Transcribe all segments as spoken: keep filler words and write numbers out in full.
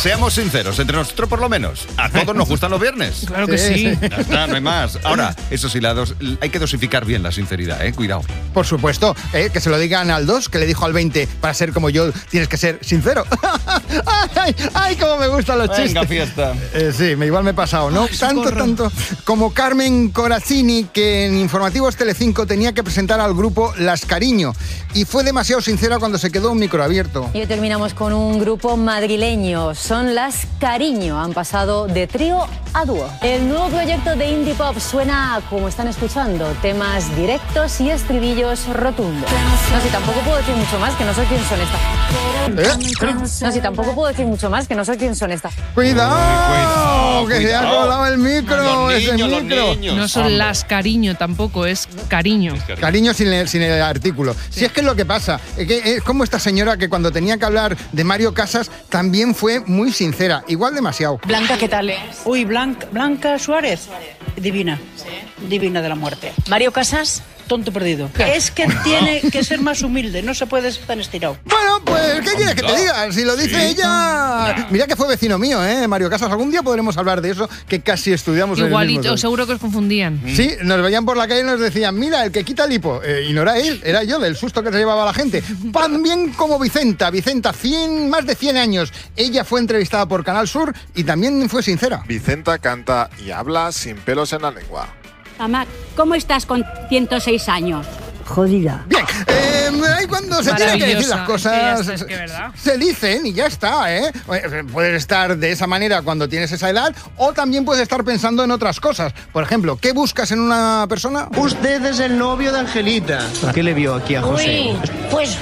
Seamos sinceros, entre nosotros por lo menos. A todos nos gustan los viernes. Claro que sí. sí. Ya está, no hay más. Ahora, eso sí, la dos, hay que dosificar bien la sinceridad, ¿eh? Cuidado. Por supuesto, ¿eh? Que se lo digan al dos, que le dijo al veinte, para ser como yo tienes que ser sincero. ¡Ay, ay, cómo me gustan los Venga, chistes! fiesta. Eh, sí, me igual me he pasado, ¿no? Ay, tanto, socorro. tanto como Carmen Corazzini, que en Informativos Telecinco tenía que presentar al grupo Las Cariño, y fue demasiado sincera cuando se quedó un micro abierto. Y hoy terminamos con un grupo madrileño. Son Las Cariño. Han pasado de trío a dúo. El nuevo proyecto de indie pop suena, como están escuchando, temas directos y estribillos rotundos. No, si tampoco puedo decir mucho más, que no sé quién son estas. ¿Eh? No, si tampoco puedo decir mucho más, que no sé quién son estas. ¡Cuidado! Cuidado, ¡Que se ha cuidado. colado el micro! Los ¡Ese niños, los micro! niños. No son Hombre. las cariño tampoco, es cariño. Cariño sin el, sin el artículo. Sí. Si es que es lo que pasa, es, que es como esta señora que cuando tenía que hablar de Mario Casas también fue muy sincera, igual demasiado. Blanca, ¿qué tal es? Uy, Blanca, Blanca Suárez. Divina. Divina de la muerte. Mario Casas. Tonto perdido. Es que tiene que ser más humilde, no se puede ser tan estirado. Bueno, pues, ¿qué quieres que te diga? Si lo dice ¿Sí? ella... No. Mira que fue vecino mío, ¿eh? Mario Casas. Algún día podremos hablar de eso, que casi estudiamos en el mismo Igualito, centro. seguro que os confundían. Sí, nos veían por la calle y nos decían, mira, el que quita el hipo. Eh, y no era él, era yo, del susto que se llevaba la gente. También como Vicenta. Vicenta, cien, más de cien años. Ella fue entrevistada por Canal Sur y también fue sincera. Vicenta canta y habla sin pelos en la lengua. Mamá, ¿cómo estás con ciento seis años? Jodida. Bien, eh, ahí cuando se tienen que decir las Maravillosa, cosas, es que ya está, es que verdad. se dicen y ya está, ¿eh? Puedes estar de esa manera cuando tienes esa edad o también puedes estar pensando en otras cosas. Por ejemplo, ¿qué buscas en una persona? Usted es el novio de Angelita. ¿Qué le vio aquí a José? Uy, pues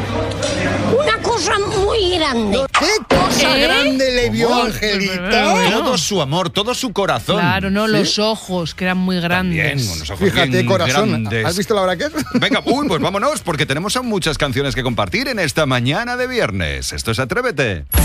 una cosa muy grande. ¿Qué cosa ¿Eh? grande le vio Oh, Angelita? bueno. Todo su amor, todo su corazón. Claro, no, ¿Sí? los ojos, que eran muy grandes. Bien, unos ojos Fíjate, bien corazón. grandes. ¿Has visto la hora que es? Venga, uy, pues vámonos, porque tenemos aún muchas canciones que compartir en esta mañana de viernes. Esto es Atrévete.